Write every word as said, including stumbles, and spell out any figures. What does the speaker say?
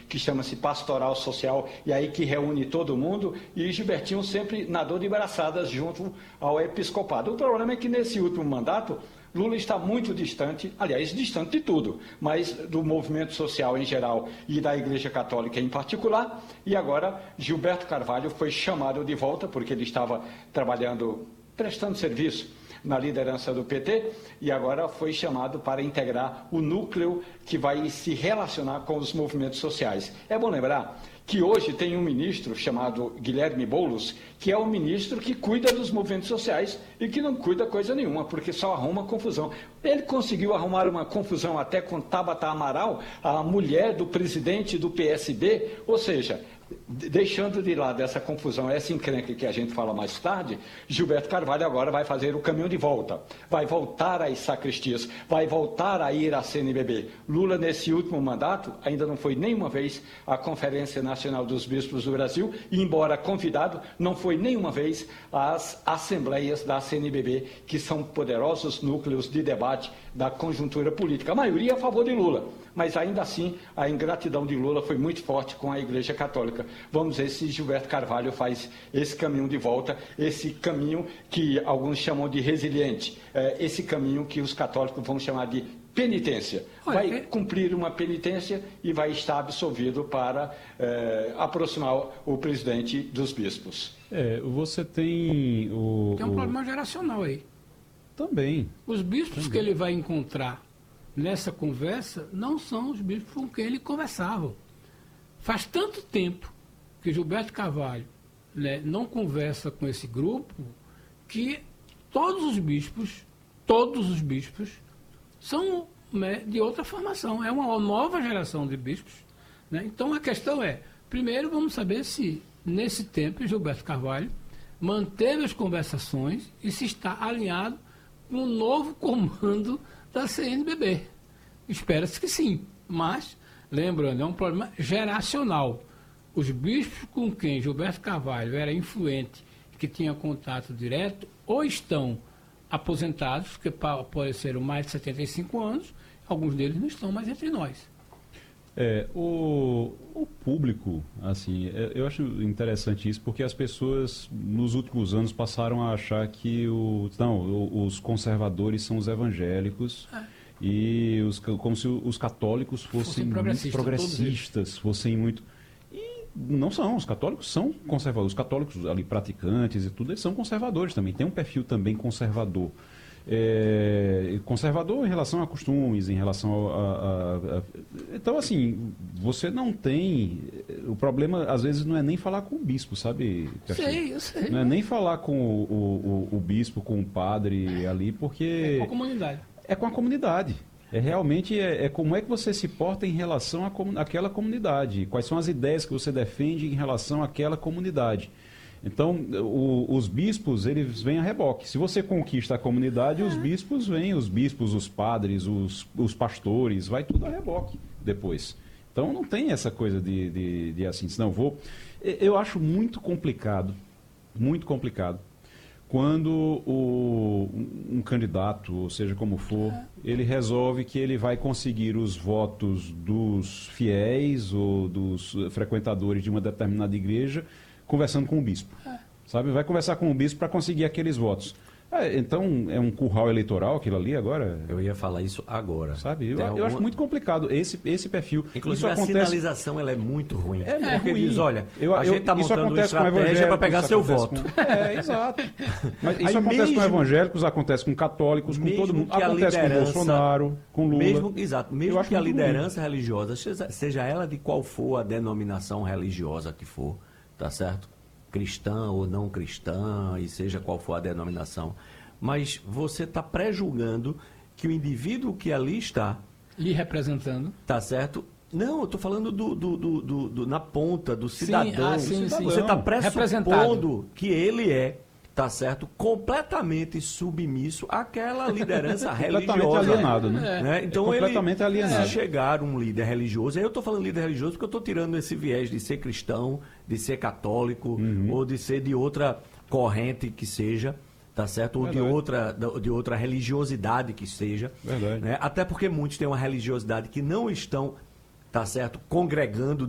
que chama-se Pastoral Social, e aí que reúne todo mundo, e Gilbertinho sempre nadou de braçadas junto ao episcopado. O problema é que nesse último mandato, Lula está muito distante, aliás, distante de tudo, mas do movimento social em geral e da Igreja Católica em particular, e agora Gilberto Carvalho foi chamado de volta, porque ele estava trabalhando, prestando serviço na liderança do P T, e agora foi chamado para integrar o núcleo que vai se relacionar com os movimentos sociais. É bom lembrar que hoje tem um ministro chamado Guilherme Boulos, que é o ministro que cuida dos movimentos sociais e que não cuida coisa nenhuma, porque só arruma confusão. Ele conseguiu arrumar uma confusão até com Tabata Amaral, a mulher do presidente do P S B, ou seja, deixando de lado essa confusão, essa encrenca que a gente fala mais tarde, Gilberto Carvalho agora vai fazer o caminho de volta, vai voltar às sacristias, vai voltar a ir à C N B B. Lula, nesse último mandato, ainda não foi nenhuma vez à Conferência Nacional dos Bispos do Brasil, e, embora convidado, não foi nenhuma vez às assembleias da C N B B, que são poderosos núcleos de debate da conjuntura política. A maioria a favor de Lula, mas ainda assim a ingratidão de Lula foi muito forte com a Igreja Católica. Vamos ver se Gilberto Carvalho faz esse caminho de volta, esse caminho que alguns chamam de resiliente, esse caminho que os católicos vão chamar de penitência. Vai cumprir uma penitência e vai estar absolvido para é, aproximar o presidente dos bispos. É, você tem o... Tem um o... problema geracional aí. Também. Os bispos Também. que ele vai encontrar nessa conversa não são os bispos com quem ele conversava. Faz tanto tempo que Gilberto Carvalho, né, não conversa com esse grupo, que todos os bispos, todos os bispos, são, né, de outra formação. É uma nova geração de bispos. Né? Então a questão é, primeiro vamos saber se nesse tempo Gilberto Carvalho manteve as conversações e se está alinhado com o novo comando da C N B B. Espera-se que sim, mas, lembrando, é um problema geracional. Os bispos com quem Gilberto Carvalho era influente, que tinha contato direto, ou estão aposentados, que apareceram mais de setenta e cinco anos, alguns deles não estão mais entre nós. É, o, o público, assim, é, eu acho interessante isso, porque as pessoas, nos últimos anos, passaram a achar que o, não, o, os conservadores são os evangélicos, é. e os, como se os católicos fossem, fossem progressistas, progressistas fossem muito... E não são, os católicos são conservadores, os católicos ali praticantes e tudo, eles são conservadores também, tem um perfil também conservador. É, conservador em relação a costumes, em relação a, a, a... Então, assim, você não tem... O problema, às vezes, não é nem falar com o bispo, sabe? Sei, eu sei. Não é nem falar com o, o, o bispo, com o padre ali, porque... É com a comunidade. É com a comunidade. É realmente é, é como é que você se porta em relação à comun, àquela comunidade. Quais são as ideias que você defende em relação àquela comunidade. Então, o, os bispos, eles vêm a reboque. Se você conquista a comunidade, os bispos vêm, os bispos, os padres, os, os pastores, vai tudo a reboque depois. Então, não tem essa coisa de, de, de assim, não vou... Eu acho muito complicado, muito complicado, quando o, um, um candidato, ou seja como for, ele resolve que ele vai conseguir os votos dos fiéis ou dos frequentadores de uma determinada igreja conversando com o bispo, é. sabe? Vai conversar com o bispo para conseguir aqueles votos. É, então, é um curral eleitoral aquilo ali agora? Eu ia falar isso agora. Sabe? Eu, eu alguma... acho muito complicado esse, esse perfil. Inclusive, isso a acontece... sinalização ela é muito ruim. É, é porque ruim. diz, olha, eu, a gente está montando uma estratégia para pegar seu voto. Com... É, exato. Mas isso Aí acontece mesmo... com evangélicos, acontece com católicos, com todo mundo. Acontece liderança... com Bolsonaro, com Lula. Mesmo, exato. Mesmo que a liderança ruim. religiosa, seja ela de qual for a denominação religiosa que for, tá certo? Cristã ou não cristã, e seja qual for a denominação, mas você está pré-julgando que o indivíduo que ali está... Lhe representando. Tá certo? Não, eu estou falando do, do, do, do, do, na ponta, do cidadão. Sim, ah, sim, sim. Você está pressupondo que ele é, tá certo, completamente submisso àquela liderança religiosa. Completamente alienado, né? né? Então, é completamente ele, alienado. se chegar um líder religioso, aí eu estou falando líder religioso porque eu estou tirando esse viés de ser cristão, de ser católico, uhum. ou de ser de outra corrente que seja, tá certo? Ou de outra, de outra religiosidade que seja. Verdade. Né? Até porque muitos têm uma religiosidade que não estão, tá certo, congregando